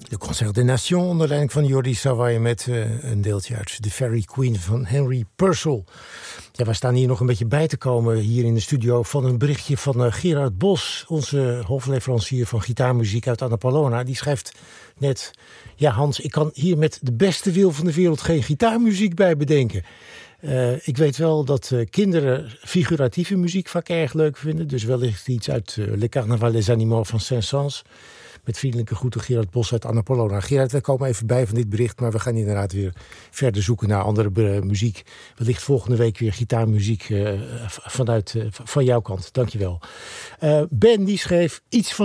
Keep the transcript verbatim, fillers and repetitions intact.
De Concert des Nations onder leiding van Jordi Savay met uh, een deeltje uit The Fairy Queen van Henry Purcell. Ja, we staan hier nog een beetje bij te komen hier in de studio van een berichtje van uh, Gerard Bos, onze hoofdleverancier van gitaarmuziek uit Annapolona. Die schrijft net: ja Hans, ik kan hier met de beste wil van de wereld geen gitaarmuziek bij bedenken. Uh, ik weet wel dat uh, kinderen figuratieve muziek vaak erg leuk vinden. Dus wellicht iets uit uh, Le Carnaval des Animaux van Saint-Saëns. Met vriendelijke groeten Gerard Bos uit Annapolona. Gerard, wij komen even bij van dit bericht, maar we gaan inderdaad weer verder zoeken naar andere uh, muziek. Wellicht volgende week weer gitaarmuziek uh, vanuit uh, van jouw kant. Dankjewel. Uh, Ben die schreef iets van